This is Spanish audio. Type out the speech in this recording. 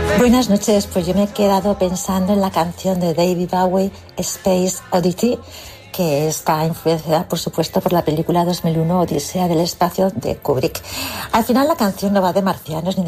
Buenas noches, pues yo me he quedado pensando en la canción de David Bowie, Space Oddity, que está influenciada, por supuesto, por la película 2001 Odisea del Espacio de Kubrick. Al final la canción no va de marcianos ni